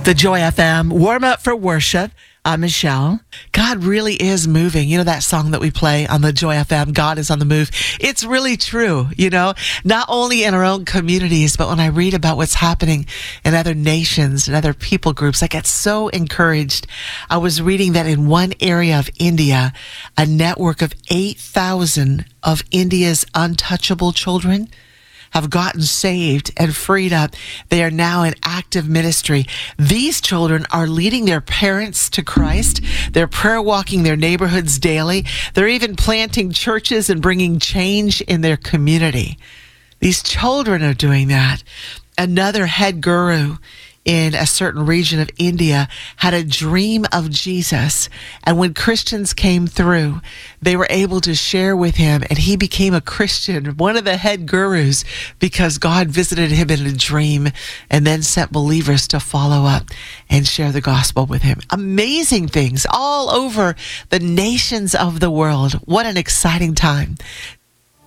The Joy FM warm up for worship. I'm Michelle. God really is moving. You know that song that we play on the Joy FM, God is on the move. It's really true, not only in our own communities, but when I read about what's happening in other nations and other people groups, I get so encouraged. I was reading that in one area of India, a network of 8,000 of India's untouchable children have gotten saved and freed up. They are now in active ministry. These children are leading their parents to Christ. They're prayer walking their neighborhoods daily. They're even planting churches and bringing change in their community. These children are doing that. Another head guru in a certain region of India had a dream of Jesus. And when Christians came through, they were able to share with him, and he became a Christian, one of the head gurus, because God visited him in a dream and then sent believers to follow up and share the gospel with him. Amazing things all over the nations of the world. What an exciting time